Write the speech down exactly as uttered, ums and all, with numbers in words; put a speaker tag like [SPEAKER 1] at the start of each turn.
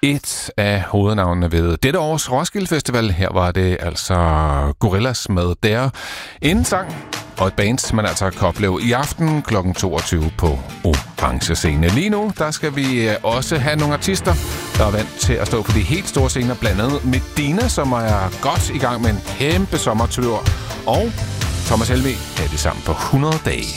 [SPEAKER 1] et af hovednavnene ved dette års Roskilde Festival. Her var det altså Gorillaz med Der. En sang og et band, man altså kan opleve i aften klokken toogtyve på Orange Scene. Lige nu, der skal vi også have nogle artister, der er vant til at stå på de helt store scener, blandt andet Medina, som er godt i gang med en kæmpe sommertur, og Thomas Helmig er det sammen på hundrede dage.